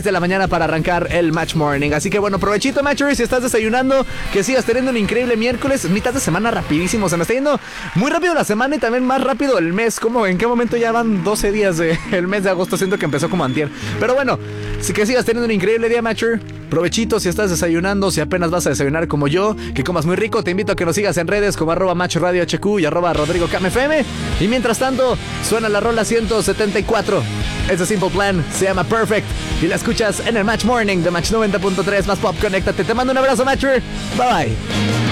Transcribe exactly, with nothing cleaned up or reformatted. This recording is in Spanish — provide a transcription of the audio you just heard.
de la mañana para arrancar el Match Morning. Así que bueno, provechito, Matchers, si estás desayunando, que sigas teniendo un increíble miércoles. Mitad de semana rapidísimo, se me está yendo muy rápido la semana y también más rápido el mes. ¿Cómo? ¿En qué momento ya van doce días del mes de agosto? Siento que empezó como antier. Pero bueno, si que sigas teniendo un increíble día, Matcher. Provechito si estás desayunando, si apenas vas a desayunar como yo, que comas muy rico. Te invito a que nos sigas en redes como arroba Match Radio H Q y arroba Rodrigo Cam F M. Y mientras tanto, suena la rola ciento setenta y cuatro. Es de Simple Plan, se llama Perfect. Y la escuchas en el Match Morning de Match noventa punto tres más Pop. Conéctate, te mando un abrazo, Matcher. Bye bye.